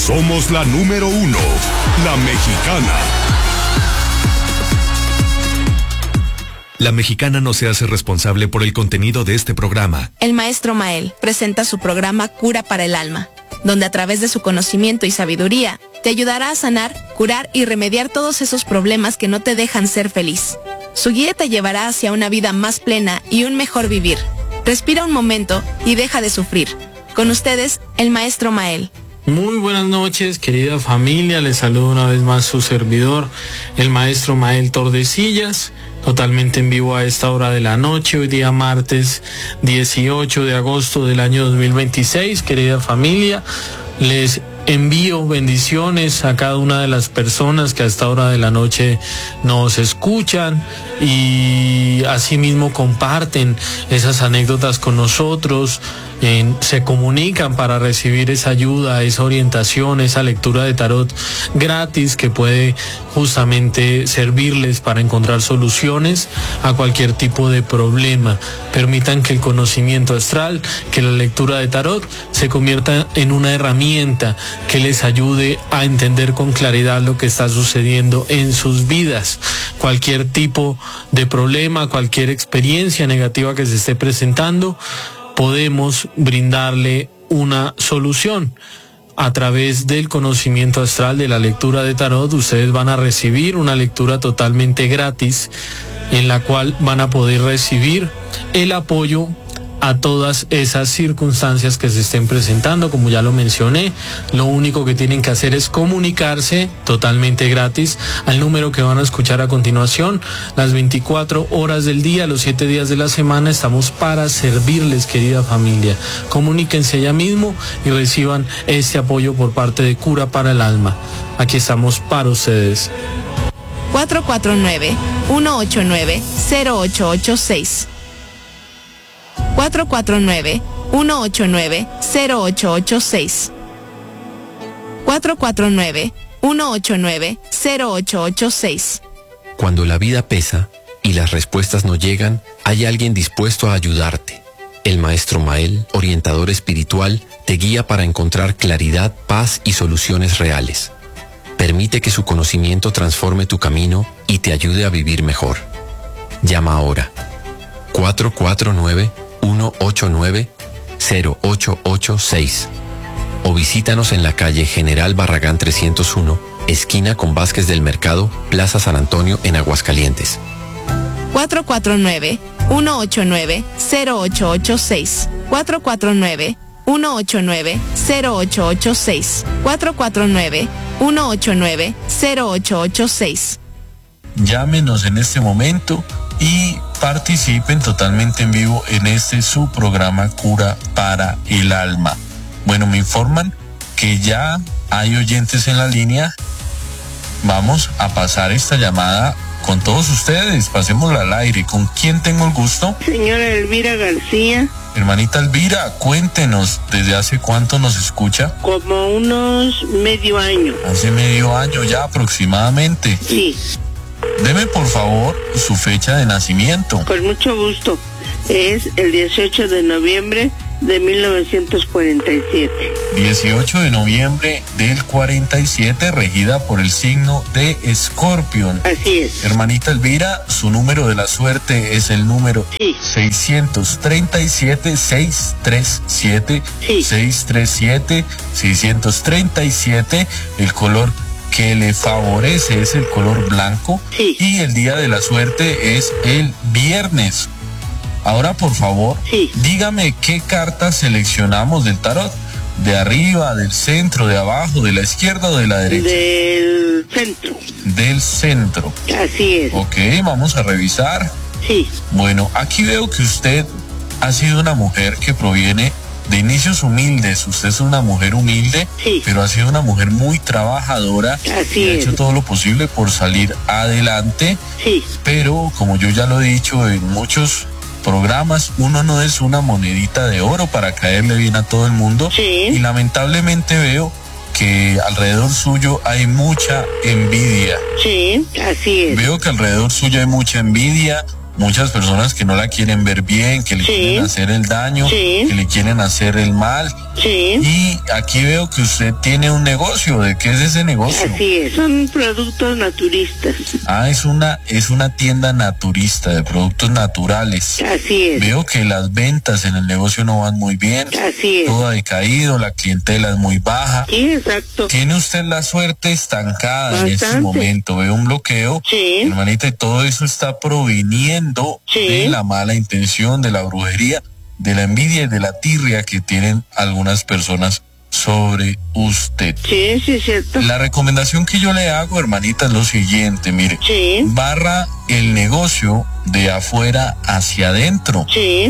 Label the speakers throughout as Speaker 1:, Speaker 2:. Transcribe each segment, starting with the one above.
Speaker 1: Somos la número 1, La Mexicana.
Speaker 2: La Mexicana no se hace responsable por el contenido de este programa.
Speaker 3: El maestro Mael presenta su programa Cura para el Alma, donde a través de su conocimiento y sabiduría te ayudará a sanar, curar y remediar todos esos problemas que no te dejan ser feliz. Su guía te llevará hacia una vida más plena y un mejor vivir. Respira un momento y deja de sufrir. Con ustedes, el maestro Mael.
Speaker 4: Muy buenas noches, querida familia. Les saludo una vez más su servidor, el maestro Mael Tordesillas, totalmente en vivo a esta hora de la noche, hoy día martes 18 de agosto del año 2026. Querida familia, les envío bendiciones a cada una de las personas que a esta hora de la noche nos escuchan y asimismo comparten esas anécdotas con nosotros, se comunican para recibir esa ayuda, esa orientación, esa lectura de tarot gratis que puede justamente servirles para encontrar soluciones a cualquier tipo de problema. Permitan que el conocimiento astral, que la lectura de tarot se convierta en una herramienta que les ayude a entender con claridad lo que está sucediendo en sus vidas. Cualquier tipo de problema, cualquier experiencia negativa que se esté presentando, podemos brindarle una solución. A través del conocimiento astral de la lectura de tarot, ustedes van a recibir una lectura totalmente gratis en la cual van a poder recibir el apoyo a todas esas circunstancias que se estén presentando. Como ya lo mencioné, lo único que tienen que hacer es comunicarse totalmente gratis al número que van a escuchar a continuación. Las 24 horas del día, los 7 días de la semana, estamos para servirles, querida familia. Comuníquense ya mismo y reciban este apoyo por parte de Cura para el Alma. Aquí estamos para ustedes.
Speaker 3: 449-189-0886. 449-189-0886. 449-189-0886.
Speaker 5: Cuando la vida pesa y las respuestas no llegan, hay alguien dispuesto a ayudarte. El maestro Mael, orientador espiritual, te guía para encontrar claridad, paz y soluciones reales. Permite que su conocimiento transforme tu camino y te ayude a vivir mejor. Llama ahora. 449-189-0886 o visítanos en la calle General Barragán 301, esquina con Vázquez del Mercado, Plaza San Antonio, en Aguascalientes.
Speaker 3: 449-189-0886. 449-189-0886. 449-189-0886.
Speaker 6: Llámenos en este momento y participen totalmente en vivo en este su programa Cura para el Alma. Bueno, me informan que ya hay oyentes en la línea. Vamos a pasar esta llamada con todos ustedes. Pasémosla al aire. ¿Con quién tengo el gusto?
Speaker 7: Señora Elvira García.
Speaker 6: Hermanita Elvira, cuéntenos, ¿desde hace cuánto nos escucha?
Speaker 7: Como unos medio año.
Speaker 6: Hace medio año ya aproximadamente.
Speaker 7: Sí.
Speaker 6: Deme por favor su fecha de nacimiento.
Speaker 7: Con mucho gusto. Es el 18 de noviembre de 1947.
Speaker 6: 18 de noviembre del 47, regida por el signo de Escorpión.
Speaker 7: Así es.
Speaker 6: Hermanita Elvira, su número de la suerte es el número 637-637.
Speaker 7: Sí.
Speaker 6: 637-637. El color que le favorece es el color blanco.
Speaker 7: Sí.
Speaker 6: Y el día de la suerte es el viernes. Ahora, por favor, dígame qué cartas seleccionamos del tarot. ¿De arriba, del centro, de abajo, de la izquierda o de la derecha?
Speaker 7: Del centro.
Speaker 6: Del centro.
Speaker 7: Así es.
Speaker 6: Ok, vamos a revisar.
Speaker 7: Sí.
Speaker 6: Bueno, aquí veo que usted ha sido una mujer que proviene de inicios humildes. Usted es una mujer humilde, pero ha sido una mujer muy trabajadora.
Speaker 7: Así
Speaker 6: y ha
Speaker 7: es.
Speaker 6: hecho todo lo posible por salir adelante.
Speaker 7: Sí.
Speaker 6: Pero, como yo ya lo he dicho en muchos programas, uno no es una monedita de oro para caerle bien a todo el mundo. Y lamentablemente veo que alrededor suyo hay mucha envidia.
Speaker 7: Sí, así es.
Speaker 6: Veo que alrededor suyo hay mucha envidia, muchas personas que no la quieren ver bien, que le quieren hacer el daño, que le quieren hacer el mal. Y aquí veo que usted tiene un negocio. ¿De qué es ese negocio?
Speaker 7: Así es, son productos naturistas.
Speaker 6: Ah, es una tienda naturista de productos naturales.
Speaker 7: Así es.
Speaker 6: Veo que las ventas en el negocio no van muy bien.
Speaker 7: Así es.
Speaker 6: Todo ha decaído, la clientela es muy baja.
Speaker 7: Sí, exacto.
Speaker 6: Tiene usted la suerte estancada.
Speaker 7: Bastante.
Speaker 6: En este momento. Veo un bloqueo.
Speaker 7: Sí.
Speaker 6: Hermanita, y todo eso está proviniendo de la mala intención, de la brujería, de la envidia y de la tirria que tienen algunas personas sobre usted.
Speaker 7: Sí, es cierto.
Speaker 6: La recomendación que yo le hago, hermanita, es lo siguiente, mire. Barra el negocio de afuera hacia adentro.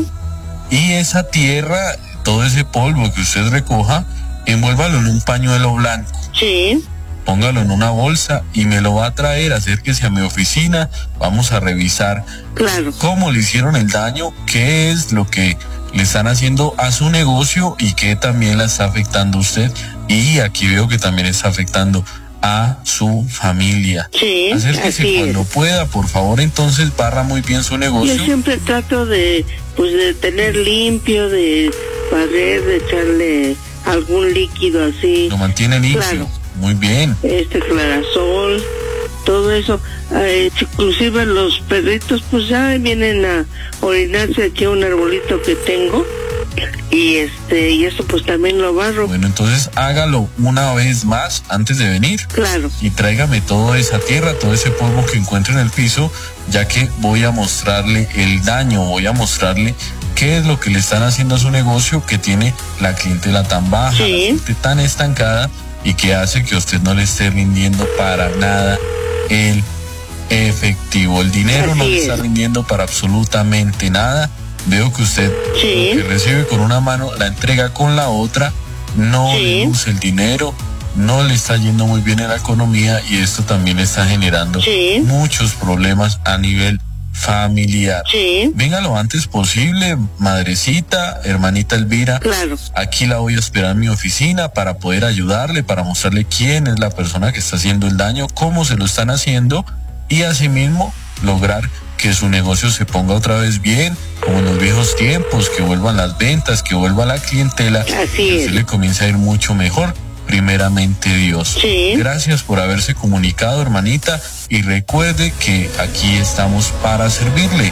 Speaker 6: Y esa tierra, todo ese polvo que usted recoja, envuélvalo en un pañuelo blanco. Póngalo en una bolsa y me lo va a traer, acérquese a mi oficina, vamos a revisar cómo le hicieron el daño, qué es lo que le están haciendo a su negocio y qué también la está afectando a usted. Y aquí veo que también está afectando a su familia. Acérquese cuando pueda, por favor, entonces barra muy bien su negocio.
Speaker 7: Yo siempre trato de tener limpio, de barrer, de echarle algún líquido así.
Speaker 6: Lo mantiene limpio. Muy bien.
Speaker 7: Clarasol, todo eso. Inclusive los perritos pues ya vienen a orinarse aquí a un arbolito que tengo. Y eso pues también lo barro.
Speaker 6: Bueno, entonces hágalo una vez más antes de venir. Y tráigame toda esa tierra, todo ese polvo que encuentre en el piso, ya que voy a mostrarle el daño, voy a mostrarle qué es lo que le están haciendo a su negocio, que tiene la clientela tan baja, la gente tan estancada y que hace que usted no le esté rindiendo para nada el efectivo. El dinero no le está rindiendo para absolutamente nada. Veo que usted lo que recibe con una mano la entrega con la otra, no le usa el dinero, no le está yendo muy bien en la economía y esto también está generando muchos problemas a nivel familiar. Venga lo antes posible, madrecita, hermanita Elvira. Aquí la voy a esperar en mi oficina para poder ayudarle, para mostrarle quién es la persona que está haciendo el daño, cómo se lo están haciendo y asimismo lograr que su negocio se ponga otra vez bien, como en los viejos tiempos, que vuelvan las ventas, que vuelva la clientela, que se le comience a ir mucho mejor. Primeramente Dios. Gracias por haberse comunicado, hermanita, y recuerde que aquí estamos para servirle.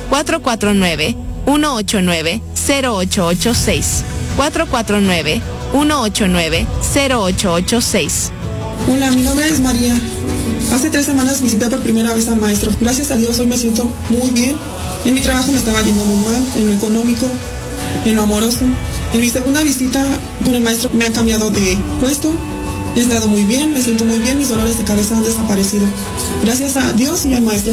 Speaker 3: 449-189-0886. 449-189-0886.
Speaker 8: Hola, mi nombre es María. Hace 3 semanas visité por primera vez al maestro. Gracias a Dios hoy me siento muy bien. En mi trabajo me estaba yendo muy mal, en lo económico, en lo amoroso. En mi segunda visita con el maestro me han cambiado de puesto. He estado muy bien, me siento muy bien, mis dolores de cabeza han desaparecido. Gracias a Dios y al maestro.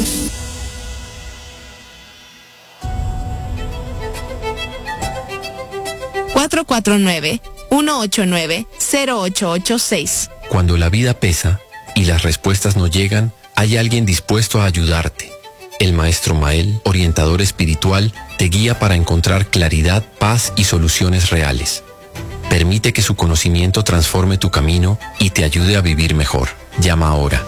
Speaker 3: ...449-189-0886.
Speaker 5: Cuando la vida pesa y las respuestas no llegan, hay alguien dispuesto a ayudarte. El maestro Mael, orientador espiritual, te guía para encontrar claridad, paz y soluciones reales. Permite que su conocimiento transforme tu camino y te ayude a vivir mejor. Llama ahora.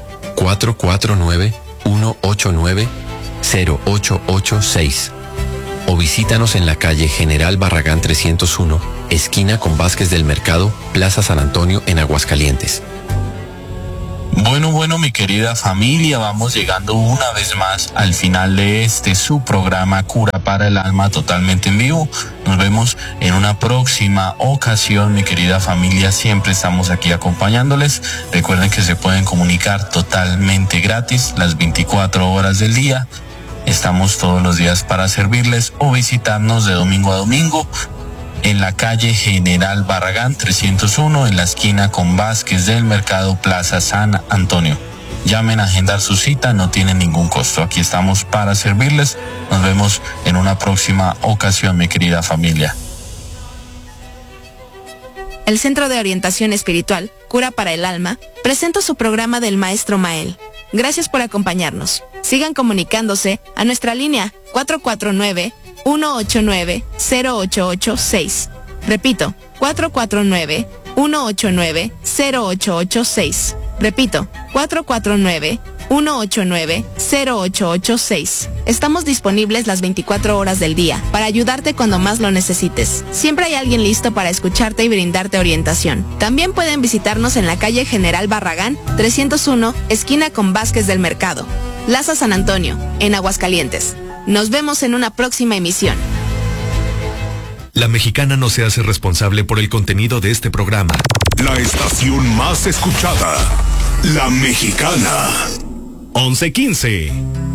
Speaker 5: 449-189-0886. O visítanos en la calle General Barragán 301, esquina con Vázquez del Mercado, Plaza San Antonio, en Aguascalientes.
Speaker 6: Bueno, mi querida familia, vamos llegando una vez más al final de su programa Cura para el Alma, totalmente en vivo. Nos vemos en una próxima ocasión, mi querida familia. Siempre estamos aquí acompañándoles. Recuerden que se pueden comunicar totalmente gratis las 24 horas del día. Estamos todos los días para servirles o visitarnos de domingo a domingo en la calle General Barragán 301, en la esquina con Vázquez del Mercado, Plaza San Antonio. Llamen a agendar su cita, no tiene ningún costo. Aquí estamos para servirles. Nos vemos en una próxima ocasión, mi querida familia.
Speaker 3: El Centro de Orientación Espiritual, Cura para el Alma, presenta su programa del Maestro Mael. Gracias por acompañarnos. Sigan comunicándose a nuestra línea 449-189-0886. Repito, 449-189-0886. Repito, 449 189-0886. Estamos disponibles las 24 horas del día para ayudarte cuando más lo necesites. Siempre hay alguien listo para escucharte y brindarte orientación. También pueden visitarnos en la calle General Barragán, 301, esquina con Vázquez del Mercado, Plaza San Antonio, en Aguascalientes. Nos vemos en una próxima emisión.
Speaker 2: La Mexicana no se hace responsable por el contenido de este programa.
Speaker 1: La estación más escuchada, La Mexicana.
Speaker 2: 11:15.